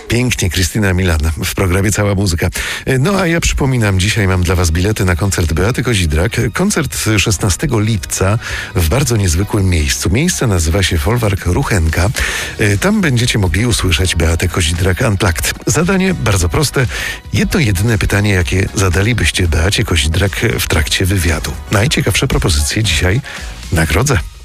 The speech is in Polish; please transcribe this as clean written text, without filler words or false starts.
Pięknie, Krystyna Milan w programie Cała Muzyka. No a ja przypominam, dzisiaj mam dla was bilety na koncert Beaty Kozidrak. Koncert 16 lipca w bardzo niezwykłym miejscu. Miejsce nazywa się Folwark Ruchenka. Tam będziecie mogli usłyszeć Beatę Kozidrak Unplugged. Zadanie bardzo proste. Jedno jedyne pytanie, jakie zadalibyście Beacie Kozidrak w trakcie wywiadu. Najciekawsze propozycje dzisiaj nagrodzę.